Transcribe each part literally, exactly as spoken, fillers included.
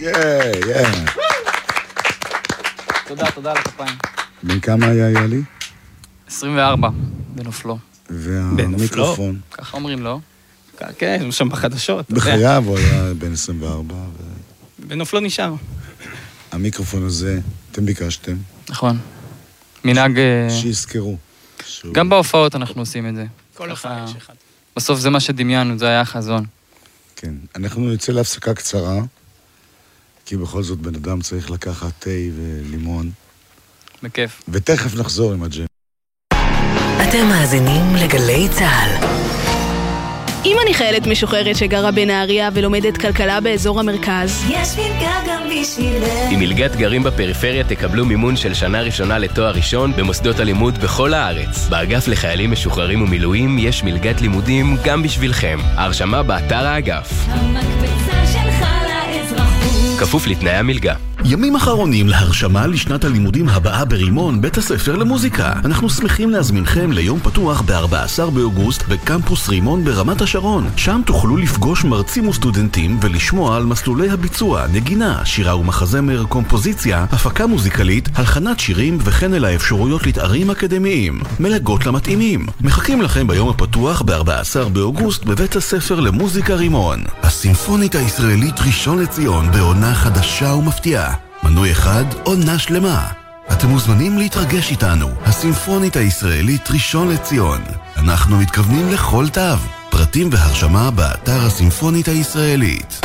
תודה, תודה על הכפיים. בן כמה היה יאלי? עשרים וארבע, בנופלו. והמיקרופון? ככה אומרים, לא? כן, הוא שם בחדשות. בחייו הוא היה בן עשרים וארבע. בנופלו נשאר. המיקרופון הזה, אתם ביקשתם. נכון. מנהג... שיזכרו. גם בהופעות אנחנו עושים את זה. כל הופעה יש אחד. בסוף זה מה שדמיינו, זה היה החזון. כן. אנחנו נצא להפסקה קצרה, כי בכל זאת בן אדם צריך לקחת תה ולימון. בכיף. ותכף נחזור עם הג'ם. אתם מאזינים לגלי צהל. אם אני חיילת משוחררת שגרה בנהריה ולומדת כלכלה באזור המרכז, יש מלגה גם בשבילך. עם מלגת גרים בפריפריה תקבלו מימון של שנה ראשונה לתואר ראשון במוסדות הלימוד בכל הארץ. באגף לחיילים משוחררים ומילואים יש מלגת לימודים גם בשבילכם. ההרשמה באתר האגף. המקבצה שלך לאזרחות. כפוף לתנאי המלגה. ימים אחרונים להרשמה לשנת הלימודים הבאה ברימון, בית הספר למוזיקה. אנחנו שמחים להזמינכם ליום פתוח ב-ארבעה עשר באוגוסט בקמפוס רימון ברמת השרון. שם תוכלו לפגוש מרצים וסטודנטים ולשמוע על מסלולי הביצוע, נגינה, שירה ומחזמר, קומפוזיציה, הפקה מוזיקלית, הלחנת שירים וכן אל האפשרויות לתארים אקדמיים. מלגות למתאימים. מחכים לכם ביום הפתוח ב-ארבעה עשר באוגוסט בבית הספר למוזיקה רימון. הסימפונית הישראלית ראשון לציון בעונה חדשה ומפתיעה. מנוי אחד, עונה שלמה. אתם מוזמנים להתרגש איתנו. הסימפונית הישראלית ראשון לציון. אנחנו מתכוונים לכל תו. פרטים והרשמה באתר הסימפונית הישראלית.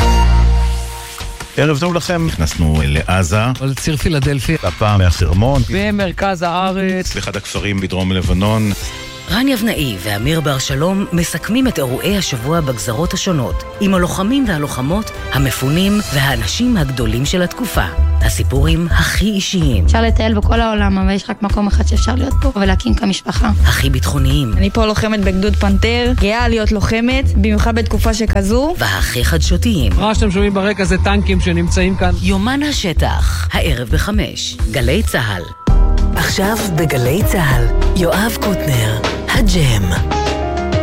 ערב טוב לכם, נכנסנו לעזה. לציר פילדלפי. הפעם מהחרמון. במרכז הארץ. באחד הכפרים בדרום לבנון. רן יבנאי ואמיר בר שלום מסכמים את אירועי השבוע בגזרות השונות, עם הלוחמים והלוחמות, המפונים והאנשים הגדולים של התקופה. הסיפורים הכי אישיים. אפשר לטייל בכל העולם, אבל יש רק מקום אחד שאפשר להיות פה ולהקים כמשפחה. הכי ביטחוניים. אני פה לוחמת בגדוד פנתר, גאה להיות לוחמת, במיוחד בתקופה שכזו. והכי חדשותיים. מה שאתם שומעים ברקע זה טנקים שנמצאים כאן. יומן השטח, הערב בחמש, גלי צהל. עכשיו בגלי צהל, יואב קוטנר, הג'ם.